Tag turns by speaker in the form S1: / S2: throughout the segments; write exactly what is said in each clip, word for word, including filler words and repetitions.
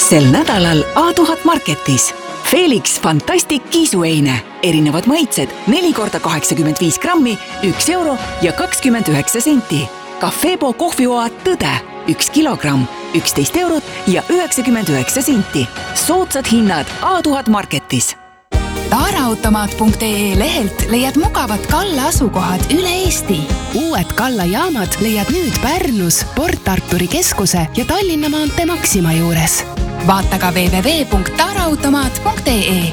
S1: Sel nädalal A tuhat Marketis. Felix Fantastic kiisueine. Erinevad maitsed neli korda kaheksakümmend viis grammi, üks euro ja kakskümmend üheksa senti. Cafebo kohvioad Tõde. üks kilogramm, üksteist eurot ja üheksakümmend üheksa senti. Soodsad hinnad A tuhat Marketis.
S2: Taaraautomaat punkt ee lehelt leiad mugavad Kalla asukohad üle Eesti. Uued Kalla jaamad leiad nüüd Pärnus, Port Arturi keskuse ja Tallinna maantee Maxima juures. Vaata ka w w w punkt taaraautomaat punkt ee.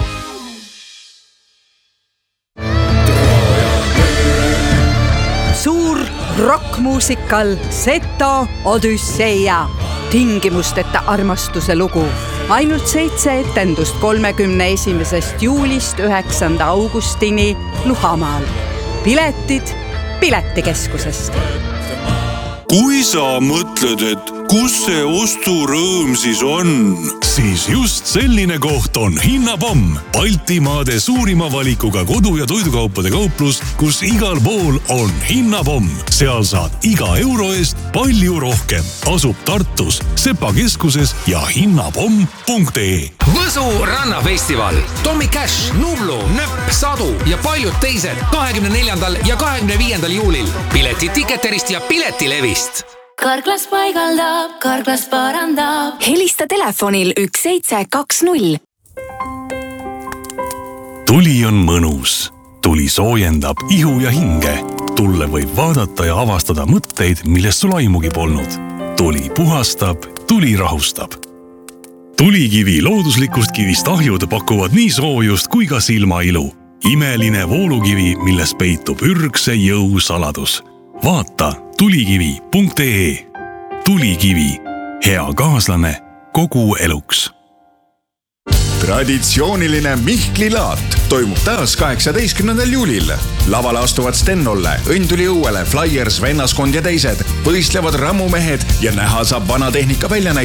S3: Suur rockmuusikal Seto Odüsseia. Tingimusteta armastuse lugu. Ainult seitse etendust kolmekümne esimesest juulist üheksanda augustini Luhamaal. Piletid Piletikeskusest.
S4: Kui sa mõtled, et kus see osturõõm siis on?
S5: Siis just selline koht on Hinnapomm. Baltimaade suurima valikuga kodu- ja toidukaupade kauplus, kus igal pool on Hinnapomm. Seal saad iga euro eest palju rohkem. Asub Tartus, Sepa keskuses ja hinnapomm punkt ee.
S6: Võsu rannafestival. Tommy Cash, Nublu, Nöpp, Sadu ja paljud teised kahekümne neljandal ja kahekümne viiendal juulil. Pileti Ticketerist ja Piletilevist.
S7: Karklas paigaldab, Karklas parandab.
S2: Helista telefonil üks seitse kaks null.
S5: Tuli on mõnus. Tuli soojendab ihu ja hinge. Tulle võib vaadata ja avastada mõtteid, millest sul aimugi polnud. Tuli puhastab, tuli rahustab. Tulikivi looduslikust kivist ahjud pakuvad nii soojust kui ka silmailu. Imeline voolukivi, milles peitub ürgse jõu saladus. Vaata tulikivi punkt ee. Tulikivi. Hea kaaslane kogu eluks.
S8: Traditsiooniline Mihkli laat toimub taas kaheksateistkümnendal juulil. Lavale astuvad Stennolle, Õnduli õuele, Flyers, Vennaskond ja teised. Võistlevad rammumehed ja näha saab vana tehnika välja näitada.